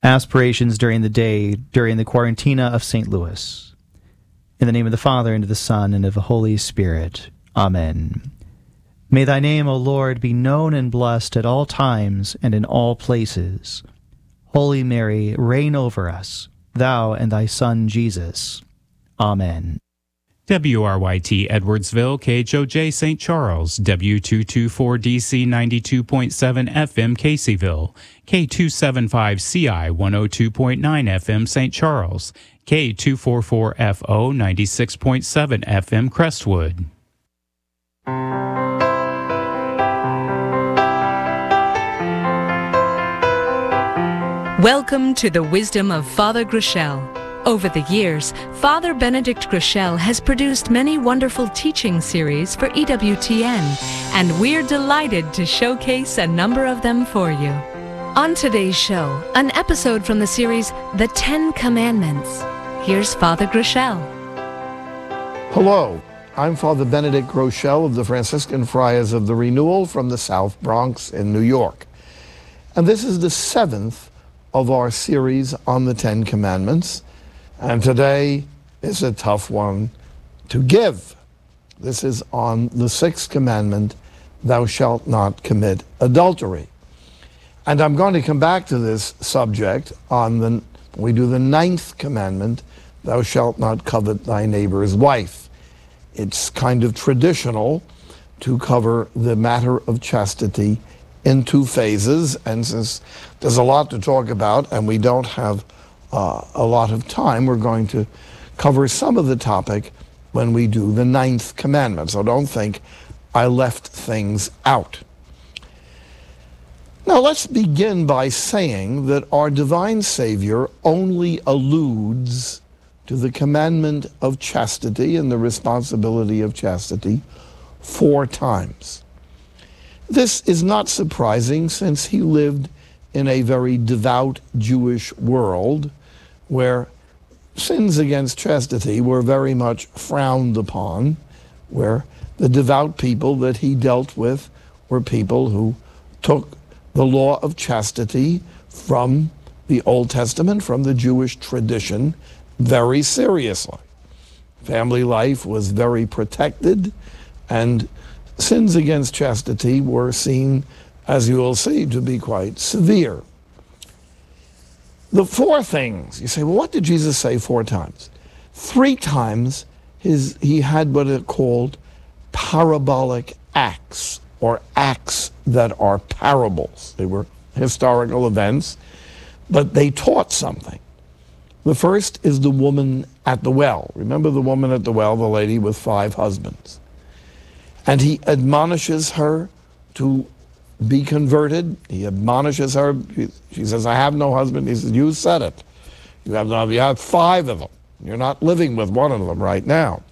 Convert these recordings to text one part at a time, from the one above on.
Aspirations during the day, during the Quarantina of St. Louis. In the name of the Father, and of the Son, and of the Holy Spirit. Amen. May thy name, O Lord, be known and blessed at all times and in all places. Holy Mary, reign over us, thou and thy Son Jesus. Amen. WRYT Edwardsville, KHOJ St. Charles, W224DC 92.7 FM Caseyville, K275CI 102.9 FM St. Charles, K244FO 96.7 FM Crestwood. Welcome to the Wisdom of Father Groeschel. Over the years, Father Benedict Groeschel has produced many wonderful teaching series for EWTN, and we're delighted to showcase a number of them for you. On today's show, an episode from the series The 10 Commandments. Here's Father Groeschel. Hello, I'm Father Benedict Groeschel of the Franciscan Friars of the Renewal from the South Bronx in New York. And this is the 7th of our series on the 10 Commandments. And today is a tough one to give. This is on the 6th commandment, thou shalt not commit adultery. And I'm going to come back to this subject when we do the 9th commandment, thou shalt not covet thy neighbor's wife. It's kind of traditional to cover the matter of chastity in 2 phases. And since there's a lot to talk about and we don't have a lot of time, we're going to cover some of the topic when we do the 9th commandment. So don't think I left things out. Now let's begin by saying that our divine Savior only alludes to the commandment of chastity and the responsibility of chastity 4 times. This is not surprising, since he lived in a very devout Jewish world where sins against chastity were very much frowned upon, where the devout people that he dealt with were people who took the law of chastity from the Old Testament, from the Jewish tradition, very seriously. Family life was very protected, and sins against chastity were seen, as you will see, to be quite severe. The 4 things, you say, well, what did Jesus say 4 times? 3 times he had what are called parabolic acts, or acts that are parables. They were historical events, but they taught something. The first is the woman at the well. Remember the woman at the well, the lady with 5 husbands. And he admonishes her to be converted. He admonishes her. She says, I have no husband. He says, you said it. You have 5 of them. You're not living with one of them right now.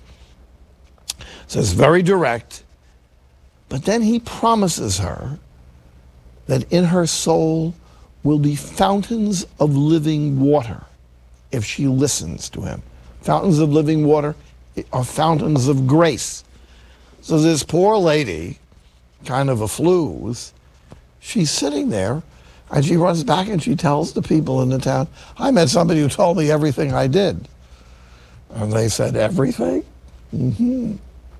So it's very direct. But then he promises her that in her soul will be fountains of living water if she listens to him. Fountains of living water are fountains of grace. So this poor lady, kind of a flooze, she's sitting there, and she runs back and she tells the people in the town, I met somebody who told me everything I did. And they said, everything? Mm-hmm.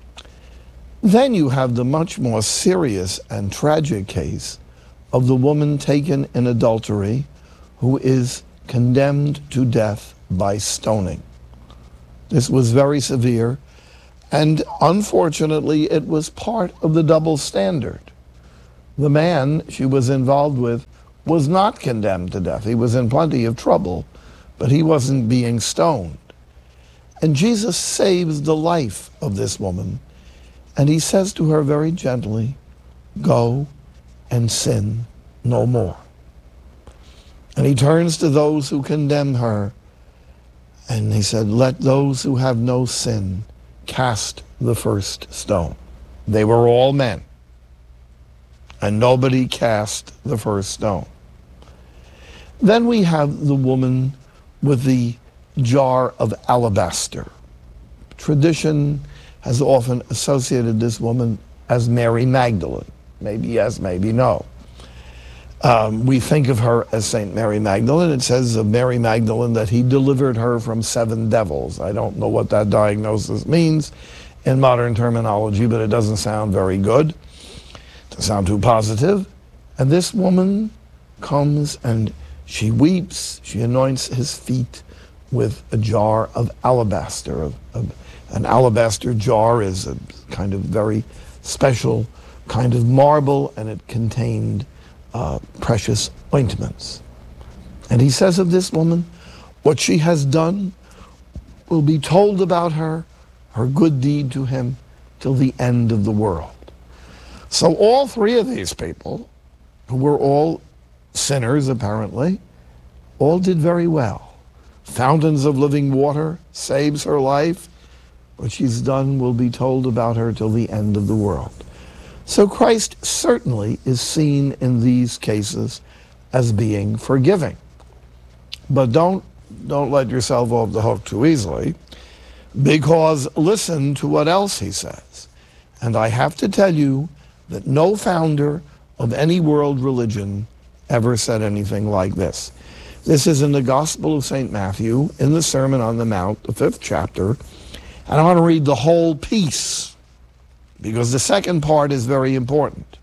Then you have the much more serious and tragic case of the woman taken in adultery who is condemned to death by stoning. This was very severe, and unfortunately it was part of the double standard. The man she was involved with was not condemned to death. He was in plenty of trouble, but he wasn't being stoned. And Jesus saves the life of this woman, and he says to her very gently, go and sin no more. And he turns to those who condemn her, and he said, let those who have no sin cast the first stone. They were all men, and nobody cast the first stone. Then we have the woman with the jar of alabaster. Tradition has often associated this woman as Mary Magdalene. Maybe yes, maybe no. We think of her as St. Mary Magdalene. It says of Mary Magdalene that he delivered her from 7 devils. I don't know what that diagnosis means in modern terminology, but it doesn't sound very good. It doesn't sound too positive. And this woman comes and she weeps. She anoints his feet with a jar of alabaster. An alabaster jar is a kind of very special kind of marble, and it contained precious ointments. And he says of this woman, what she has done will be told about her good deed to him, till the end of the world. So all 3 of these people, who were all sinners apparently, all did very well. Fountains of living water saves her life. What she's done will be told about her till the end of the world. So Christ certainly is seen in these cases as being forgiving. But don't let yourself off the hook too easily, because listen to what else he says. And I have to tell you that no founder of any world religion ever said anything like this. This is in the Gospel of St. Matthew, in the Sermon on the Mount, the 5th chapter. And I want to read the whole piece, because the second part is very important.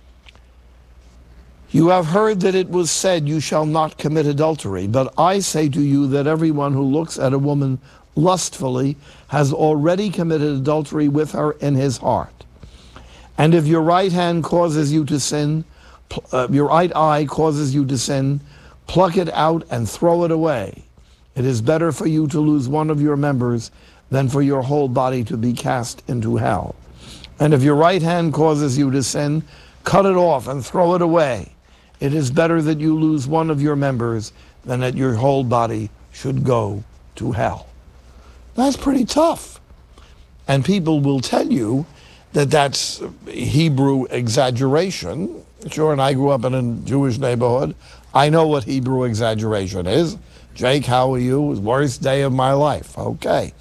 You have heard that it was said, you shall not commit adultery. But I say to you that everyone who looks at a woman lustfully has already committed adultery with her in his heart. And if your right hand causes you to sin, your right eye causes you to sin, pluck it out and throw it away. It is better for you to lose one of your members than for your whole body to be cast into hell. And if your right hand causes you to sin, cut it off and throw it away. It is better that you lose one of your members than that your whole body should go to hell. That's pretty tough. And people will tell you that that's Hebrew exaggeration. Sure, and I grew up in a Jewish neighborhood. I know what Hebrew exaggeration is. Jake, how are you? It was the worst day of my life. Okay.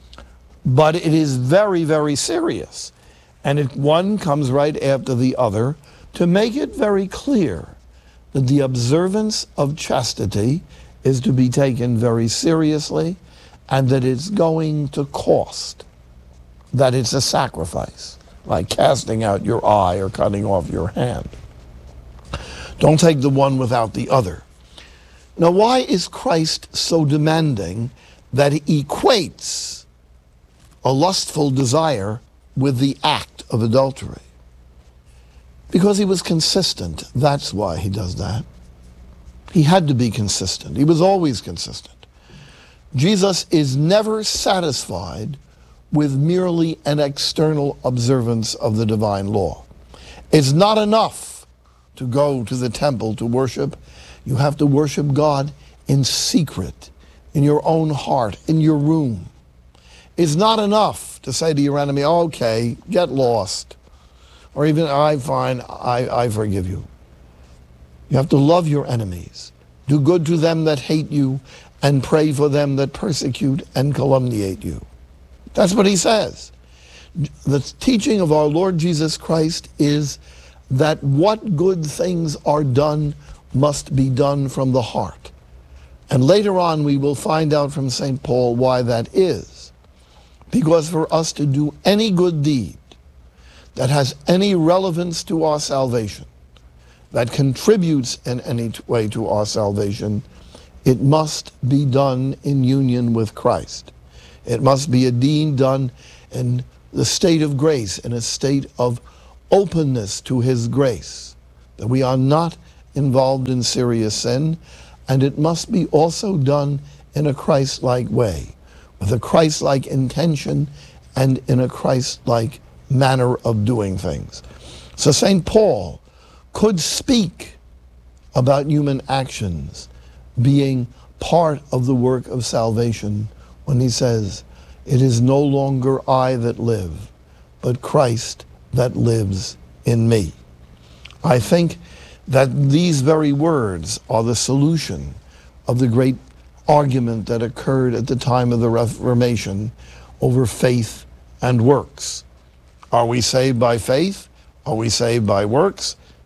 But it is very, very serious. And one comes right after the other to make it very clear that the observance of chastity is to be taken very seriously, and that it's going to cost, that it's a sacrifice, like casting out your eye or cutting off your hand. Don't take the one without the other. Now, why is Christ so demanding that he equates a lustful desire with the act of adultery? Because he was consistent. That's why he does that. He had to be consistent. He was always consistent. Jesus is never satisfied with merely an external observance of the divine law. It's not enough to go to the temple to worship. You have to worship God in secret, in your own heart, in your room. It's not enough to say to your enemy, okay, get lost. Or even, I forgive you. You have to love your enemies. Do good to them that hate you, and pray for them that persecute and calumniate you. That's what he says. The teaching of our Lord Jesus Christ is that what good things are done must be done from the heart. And later on we will find out from St. Paul why that is. Because for us to do any good deed that has any relevance to our salvation, that contributes in any way to our salvation, it must be done in union with Christ. It must be a deed done in the state of grace, in a state of openness to his grace, that we are not involved in serious sin, and it must be also done in a Christ-like way, with a Christ-like intention and in a Christ-like manner of doing things. So St. Paul could speak about human actions being part of the work of salvation when he says, it is no longer I that live, but Christ that lives in me. I think that these very words are the solution of the great argument that occurred at the time of the Reformation over faith and works. Are we saved by faith? Are we saved by works?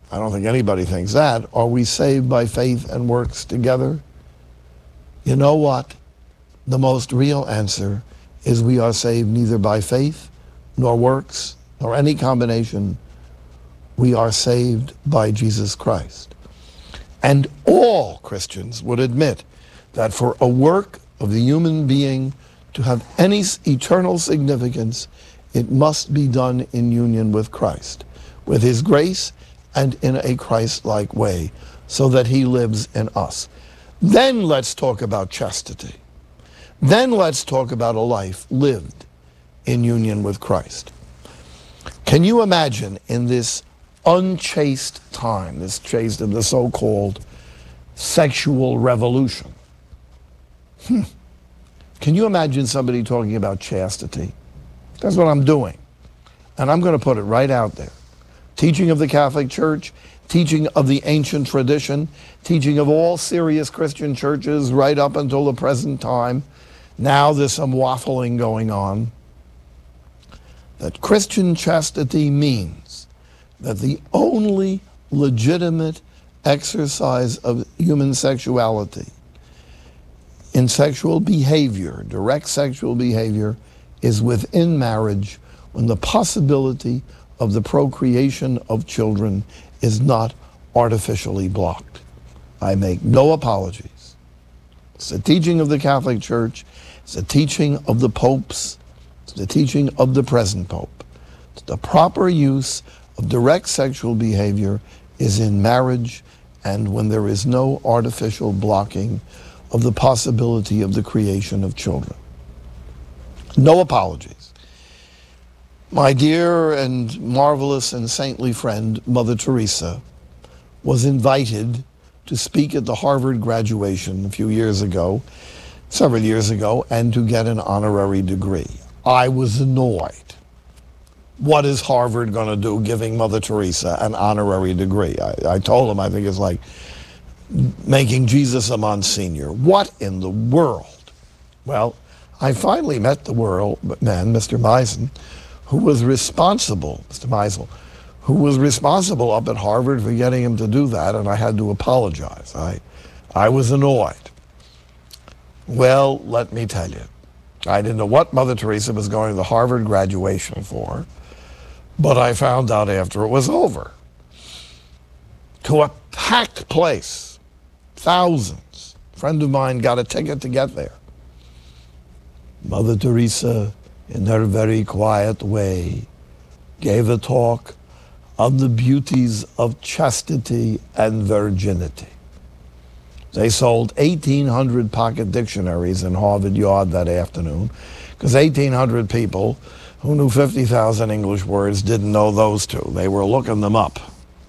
I don't think anybody thinks that. Are we saved by faith and works together? You know what? The most real answer is we are saved neither by faith nor works nor any combination. We are saved by Jesus Christ. And all Christians would admit that for a work of the human being to have any eternal significance, it must be done in union with Christ, with his grace and in a Christ-like way, so that he lives in us. Then let's talk about chastity. Then let's talk about a life lived in union with Christ. Can you imagine in this unchaste time, this chaste of the so-called sexual revolution? Can you imagine somebody talking about chastity? That's what I'm doing. And I'm going to put it right out there. Teaching of the Catholic Church, teaching of the ancient tradition, teaching of all serious Christian churches right up until the present time. Now there's some waffling going on. That Christian chastity means that the only legitimate exercise of human sexuality in sexual behavior, direct sexual behavior, is within marriage when the possibility of the procreation of children is not artificially blocked. I make no apologies. It's the teaching of the Catholic Church. It's the teaching of the popes. It's the teaching of the present pope. It's the proper use of direct sexual behavior is in marriage and when there is no artificial blocking of the possibility of the creation of children. No apologies. My dear and marvelous and saintly friend, Mother Teresa, was invited to speak at the Harvard graduation a few years ago, several years ago, and to get an honorary degree. I was annoyed. What is Harvard going to do giving Mother Teresa an honorary degree? I told him I think it's like making Jesus a Monsignor. What in the world? Well, I finally met the man, Mr. Meisel, who was responsible, Mr. Meisel, who was responsible up at Harvard for getting him to do that, and I had to apologize. I was annoyed. Well, let me tell you, I didn't know what Mother Teresa was going to the Harvard graduation for, but I found out after it was over. To a packed place, thousands. A friend of mine got a ticket to get there. Mother Teresa, in her very quiet way, gave a talk on the beauties of chastity and virginity. They sold 1,800 pocket dictionaries in Harvard Yard that afternoon, because 1,800 people who knew 50,000 English words didn't know those two. They were looking them up.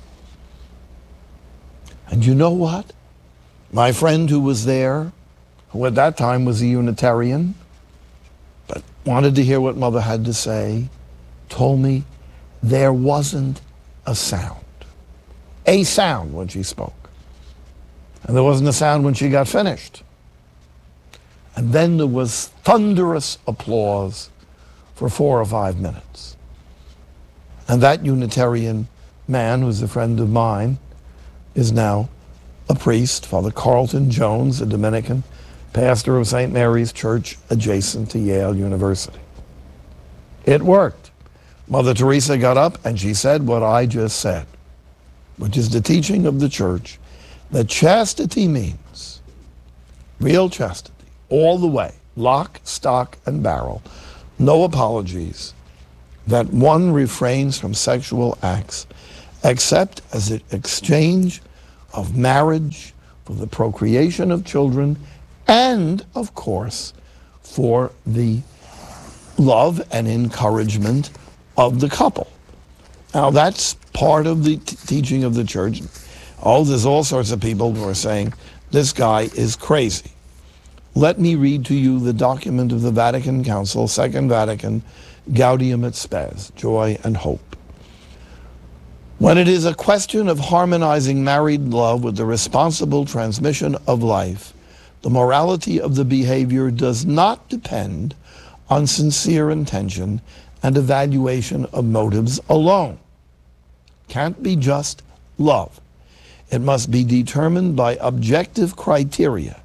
And you know what? My friend who was there, who at that time was a Unitarian, but wanted to hear what Mother had to say, told me there wasn't a sound when she spoke. And there wasn't a sound when she got finished. And then there was thunderous applause for 4 or 5 minutes. And that Unitarian man, who's a friend of mine, is now a priest, Father Carlton Jones, a Dominican, pastor of St. Mary's Church adjacent to Yale University. It worked. Mother Teresa got up and she said what I just said, which is the teaching of the Church, that chastity means real chastity, all the way, lock, stock, and barrel, no apologies, that one refrains from sexual acts except as an exchange of marriage for the procreation of children and, of course, for the love and encouragement of the couple. Now, that's part of the teaching of the Church. Oh, there's all sorts of people who are saying, this guy is crazy. Let me read to you the document of the Vatican Council, Second Vatican, Gaudium et Spes, Joy and Hope. When it is a question of harmonizing married love with the responsible transmission of life, the morality of the behavior does not depend on sincere intention and evaluation of motives alone. Can't be just love. It must be determined by objective criteria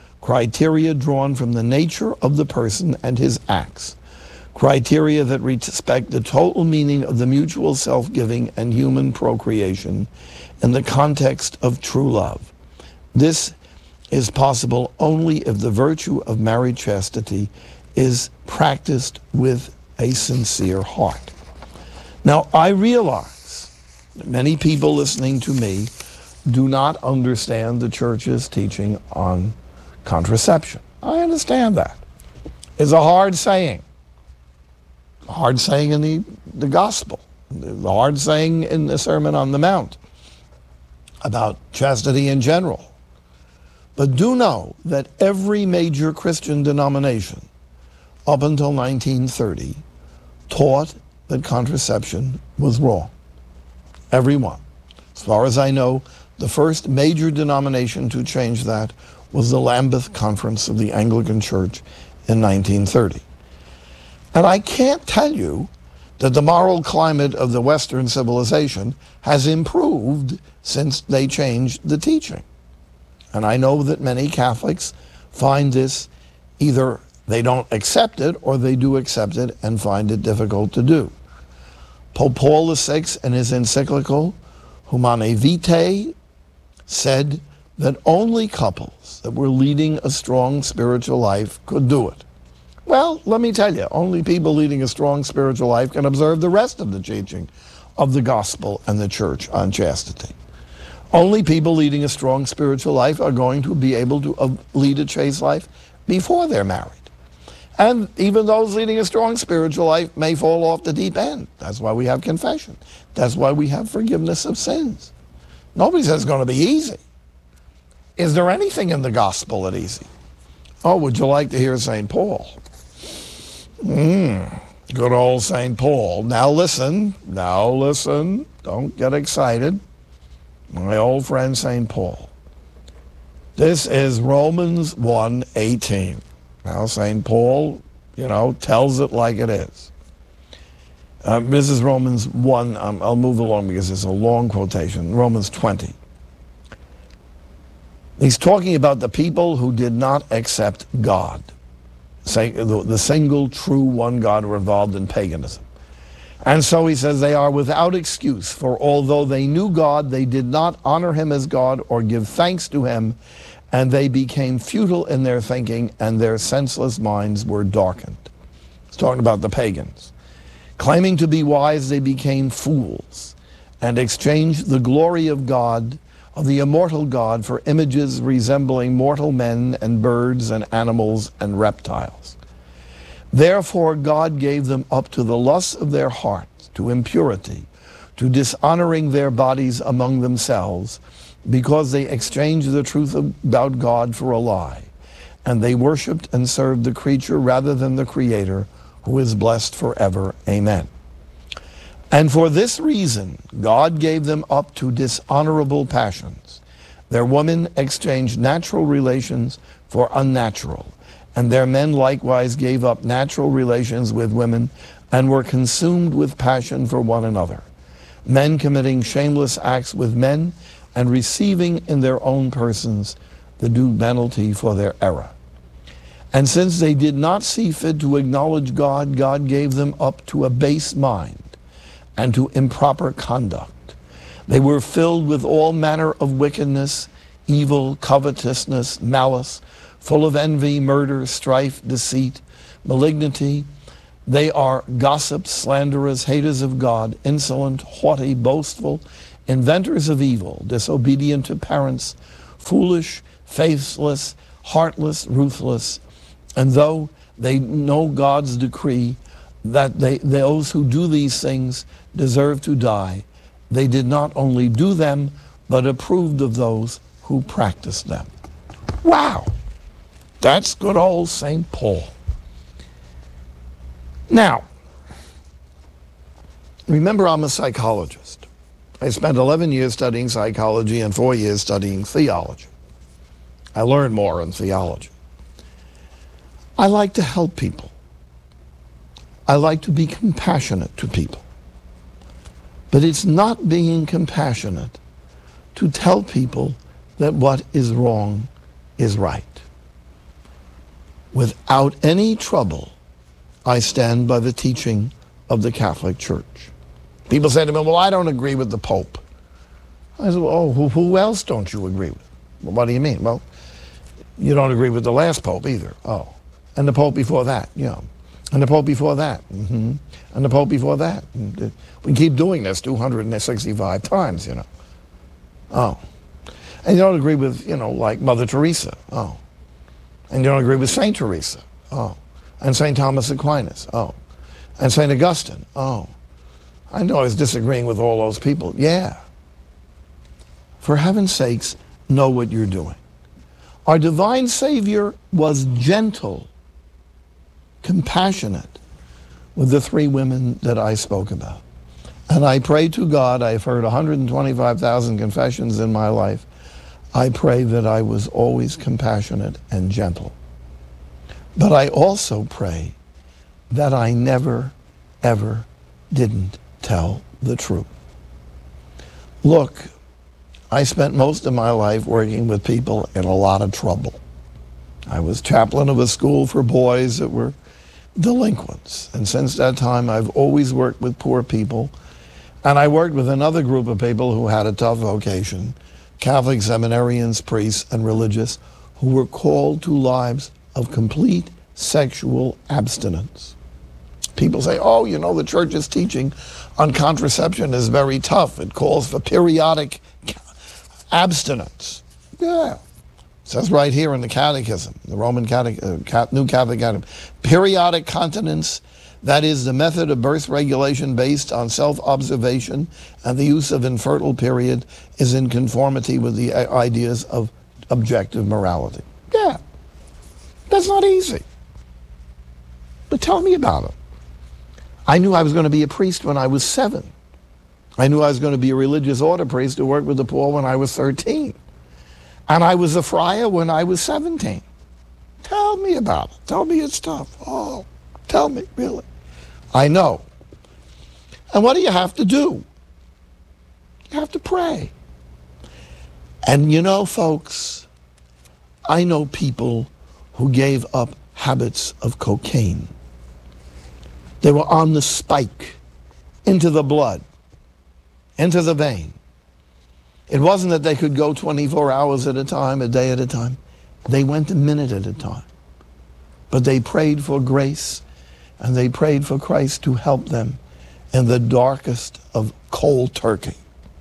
drawn from the nature of the person and his acts, criteria that respect the total meaning of the mutual self-giving and human procreation in the context of true love. This is possible only if the virtue of married chastity is practiced with a sincere heart. Now, I realize that many people listening to me do not understand the church's teaching on contraception. I understand that. It's a hard saying. A hard saying in the gospel. The hard saying in the Sermon on the Mount about chastity in general. But do know that every major Christian denomination up until 1930 taught that contraception was wrong. Every one. As far as I know, the first major denomination to change that was the Lambeth Conference of the Anglican Church in 1930. And I can't tell you that the moral climate of the Western civilization has improved since they changed the teaching. And I know that many Catholics find this, either they don't accept it or they do accept it and find it difficult to do. Pope Paul VI, in his encyclical Humanae Vitae, said that only couples that were leading a strong spiritual life could do it. Well, let me tell you, only people leading a strong spiritual life can observe the rest of the teaching of the gospel and the church on chastity. Only people leading a strong spiritual life are going to be able to lead a chaste life before they're married. And even those leading a strong spiritual life may fall off the deep end. That's why we have confession. That's why we have forgiveness of sins. Nobody says it's going to be easy. Is there anything in the gospel that's easy? Oh, would you like to hear St. Paul? Good old St. Paul. Now listen. Don't get excited. My old friend St. Paul. This is Romans 1:18. Now St. Paul, tells it like it is. This is Romans 1. I'll move along because it's a long quotation. Romans 20. He's talking about the people who did not accept God. The single true one God were involved in paganism. And so he says they are without excuse, for although they knew God, they did not honor him as God or give thanks to him, and they became futile in their thinking, and their senseless minds were darkened. He's talking about the pagans. Claiming to be wise, they became fools, and exchanged the glory of God, of the immortal God, for images resembling mortal men and birds and animals and reptiles. Therefore God gave them up to the lusts of their hearts, to impurity, to dishonoring their bodies among themselves, because they exchanged the truth about God for a lie, and they worshipped and served the creature rather than the Creator, who is blessed forever. Amen. And for this reason, God gave them up to dishonorable passions. Their women exchanged natural relations for unnatural, and their men likewise gave up natural relations with women and were consumed with passion for one another, men committing shameless acts with men and receiving in their own persons the due penalty for their error. And since they did not see fit to acknowledge God, God gave them up to a base mind and to improper conduct. They were filled with all manner of wickedness, evil, covetousness, malice, full of envy, murder, strife, deceit, malignity. They are gossips, slanderers, haters of God, insolent, haughty, boastful, inventors of evil, disobedient to parents, foolish, faithless, heartless, ruthless. And though they know God's decree that those who do these things deserve to die, they did not only do them, but approved of those who practiced them. Wow! That's good old St. Paul. Now, remember, I'm a psychologist. I spent 11 years studying psychology and 4 years studying theology. I learned more in theology. I like to help people. I like to be compassionate to people. But it's not being compassionate to tell people that what is wrong is right. Without any trouble, I stand by the teaching of the Catholic Church. People say to me, well, I don't agree with the Pope. I said, well, who else don't you agree with? Well, what do you mean? Well, you don't agree with the last Pope either. Oh, and the Pope before that, yeah. And the Pope before that, and the Pope before that. We keep doing this 265 times, you know. Oh. And you don't agree with, you know, like Mother Teresa. Oh. And you don't agree with Saint Teresa. Oh. And St. Thomas Aquinas. Oh. And St. Augustine. Oh. I know I was disagreeing with all those people. Yeah. For heaven's sakes, know what you're doing. Our divine Savior was gentle, compassionate with the three women that I spoke about. And I pray to God, I've heard 125,000 confessions in my life. I pray that I was always compassionate and gentle. But I also pray that I never, ever didn't tell the truth. Look, I spent most of my life working with people in a lot of trouble. I was chaplain of a school for boys that were delinquents. And since that time, I've always worked with poor people. And I worked with another group of people who had a tough vocation, Catholic seminarians, priests, and religious, who were called to lives of complete sexual abstinence. People say, oh, you know, the church's teaching on contraception is very tough. It calls for periodic abstinence. Yeah. It says right here in the Catechism, the Roman New Catholic Catechism, periodic continence, that is the method of birth regulation based on self-observation and the use of infertile period, is in conformity with the ideas of objective morality. Yeah, that's not easy. But tell me about it. I knew I was going to be a priest when I was 7. I knew I was going to be a religious order priest who worked with the poor when I was 13. And I was a friar when I was 17. Tell me about it. Tell me it's tough. Oh, tell me, really. I know. And what do you have to do? You have to pray. And you know, folks, I know people who gave up habits of cocaine. They were on the spike, into the blood, into the vein. It wasn't that they could go 24 hours at a time, a day at a time. They went a minute at a time. But they prayed for grace, and they prayed for Christ to help them in the darkest of cold turkey.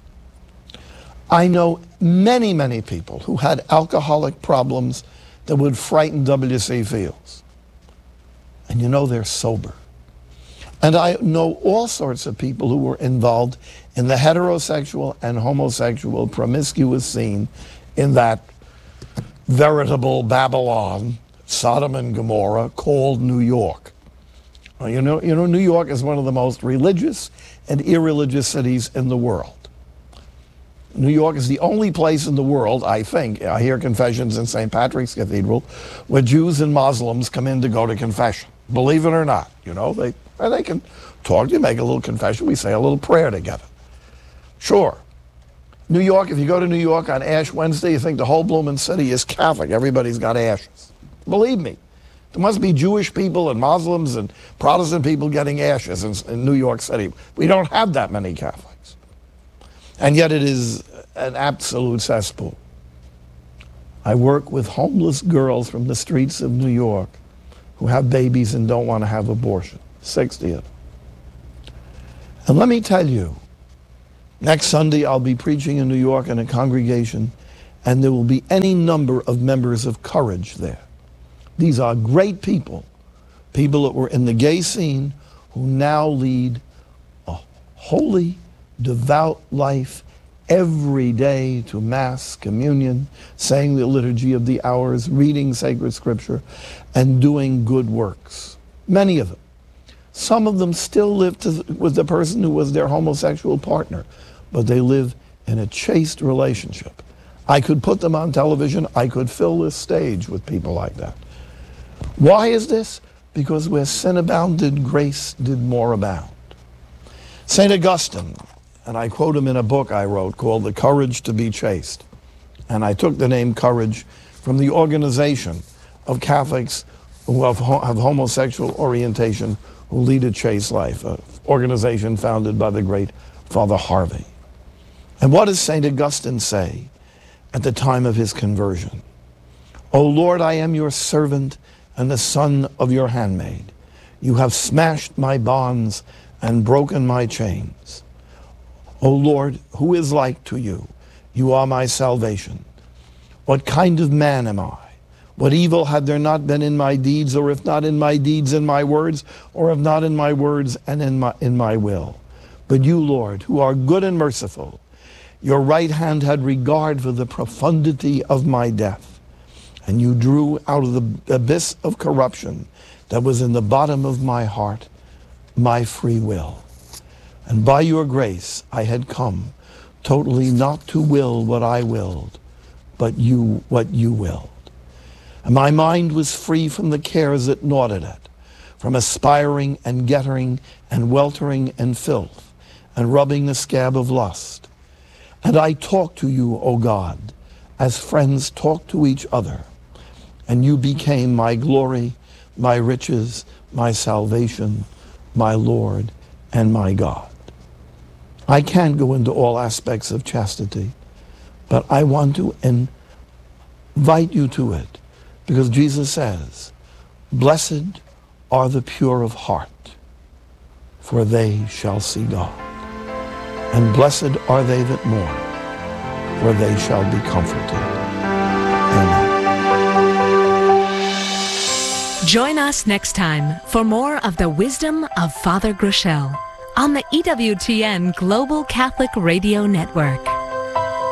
I know many, many people who had alcoholic problems that would frighten W.C. Fields. And you know, they're sober. And I know all sorts of people who were involved in the heterosexual and homosexual promiscuous scene in that veritable Babylon, Sodom and Gomorrah, called New York. You know, New York is one of the most religious and irreligious cities in the world. New York is the only place in the world, I think, I hear confessions in St. Patrick's Cathedral, where Jews and Muslims come in to go to confession. Believe it or not, you know, they can talk to you, make a little confession, we say a little prayer together. Sure. New York, if you go to New York on Ash Wednesday, you think the whole blooming city is Catholic. Everybody's got ashes. Believe me. There must be Jewish people and Muslims and Protestant people getting ashes in New York City. We don't have that many Catholics. And yet it is an absolute cesspool. I work with homeless girls from the streets of New York who have babies and don't want to have abortion. 60 of them. And let me tell you, next Sunday I'll be preaching in New York in a congregation, and there will be any number of members of Courage there. These are great people, people that were in the gay scene who now lead a holy, devout life every day to Mass, communion, saying the Liturgy of the Hours, reading sacred scripture, and doing good works. Many of them. Some of them still live with the person who was their homosexual partner, but they live in a chaste relationship. I could put them on television. I could fill this stage with people like that. Why is this? Because where sin abounded, grace did more abound. St. Augustine, And I quote him in a book I wrote called The Courage to be Chaste. And I took the name Courage from the organization of Catholics who have homosexual orientation who lead a chaste life, an organization founded by the great Father Harvey. And what does St. Augustine say at the time of his conversion? O Lord, I am your servant and the son of your handmaid. You have smashed my bonds and broken my chains. O Lord, who is like to you? You are my salvation. What kind of man am I? What evil had there not been in my deeds, or if not in my deeds, in my words, or if not in my words and in my will? But you, Lord, who are good and merciful, your right hand had regard for the profundity of my death, and you drew out of the abyss of corruption that was in the bottom of my heart my free will. And by your grace I had come totally not to will what I willed, but what you willed. And my mind was free from the cares that gnawed at it, from aspiring and gettering and weltering in filth and rubbing the scab of lust. And I talked to you, O God, as friends talk to each other, and you became my glory, my riches, my salvation, my Lord, and my God. I can't go into all aspects of chastity, but I want to invite you to it, because Jesus says, blessed are the pure of heart, for they shall see God. And blessed are they that mourn, for they shall be comforted. Amen. Join us next time for more of the wisdom of Father Groeschel on the EWTN Global Catholic Radio Network.